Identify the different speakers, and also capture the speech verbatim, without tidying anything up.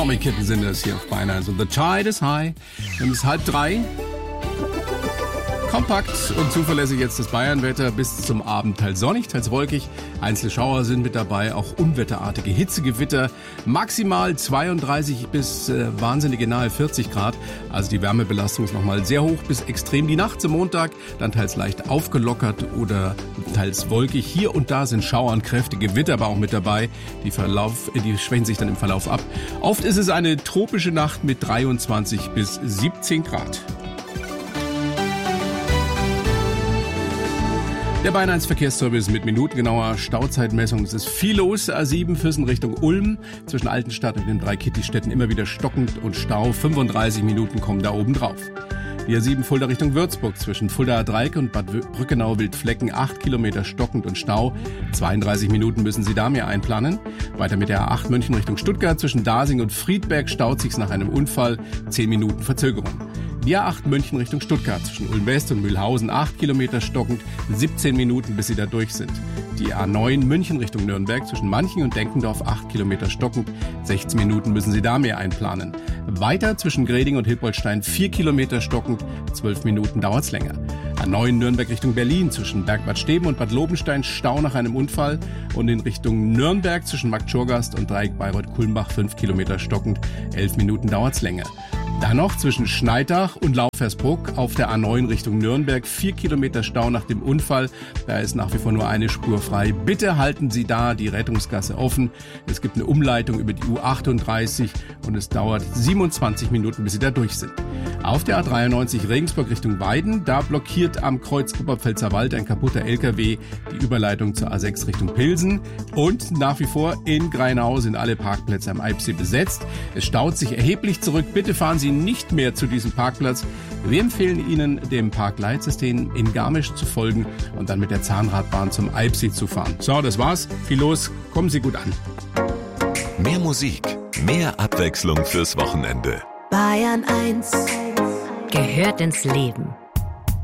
Speaker 1: Dynamik Kitten sind das hier auf Bayern eins. Und The Tide is High. Es ist halb drei. Kompakt und zuverlässig jetzt das Bayernwetter bis zum Abend. Teils sonnig, teils wolkig. Einzelne Schauer sind mit dabei, auch unwetterartige Hitzegewitter. Maximal zweiunddreißig bis äh, wahnsinnige nahe vierzig Grad. Also die Wärmebelastung ist nochmal sehr hoch bis extrem. Die Nacht zum Montag dann teils leicht aufgelockert oder teils wolkig. Hier und da sind Schauer und kräftige Gewitter aber auch mit dabei. Die, Verlauf, die schwächen sich dann im Verlauf ab. Oft ist es eine tropische Nacht mit dreiundzwanzig bis siebzehn Grad. Der Bayern eins Verkehrsservice mit minutengenauer Stauzeitmessung. Es ist viel los. A sieben Füssen Richtung Ulm. Zwischen Altenstadt und den drei Kitty-Städten immer wieder stockend und Stau. fünfunddreißig Minuten kommen da oben drauf. Die A sieben Fulda Richtung Würzburg. Zwischen Fuldaer Dreieck und Bad Brückenau-Wildflecken. acht Kilometer stockend und Stau. zweiunddreißig Minuten müssen Sie da mehr einplanen. Weiter mit der A acht München Richtung Stuttgart. Zwischen Dasing und Friedberg staut sich's nach einem Unfall. zehn Minuten Verzögerung. Die A acht München Richtung Stuttgart, zwischen Ulm West und Mühlhausen, acht Kilometer stockend, siebzehn Minuten, bis Sie da durch sind. Die A neun München Richtung Nürnberg, zwischen Manching und Denkendorf, acht Kilometer stockend, sechzehn Minuten müssen Sie da mehr einplanen. Weiter zwischen Greding und Hilpoltstein, vier Kilometer stockend, zwölf Minuten dauert's länger. A neun Nürnberg Richtung Berlin, zwischen Bergbad Steben und Bad Lobenstein, Stau nach einem Unfall. Und in Richtung Nürnberg, zwischen Marktschorgast und Dreieck Bayreuth-Kulmbach, fünf Kilometer stockend, elf Minuten dauert's länger. Dann noch zwischen Schneidach und Laufersbruck auf der A neun Richtung Nürnberg. Vier Kilometer Stau nach dem Unfall. Da ist nach wie vor nur eine Spur frei. Bitte halten Sie da die Rettungsgasse offen. Es gibt eine Umleitung über die U achtunddreißig und es dauert siebenundzwanzig Minuten, bis Sie da durch sind. Auf der A dreiundneunzig Regensburg Richtung Weiden. Da blockiert am Kreuz Oberpfälzer Wald ein kaputter L K W die Überleitung zur A sechs Richtung Pilsen. Und nach wie vor in Grainau sind alle Parkplätze am Eibsee besetzt. Es staut sich erheblich zurück. Bitte fahren Sie nicht mehr zu diesem Parkplatz. Wir empfehlen Ihnen, dem Parkleitsystem in Garmisch zu folgen und dann mit der Zahnradbahn zum Eibsee zu fahren. So, das war's. Viel los. Kommen Sie gut an.
Speaker 2: Mehr Musik, mehr Abwechslung fürs Wochenende.
Speaker 3: Bayern eins
Speaker 4: gehört ins Leben.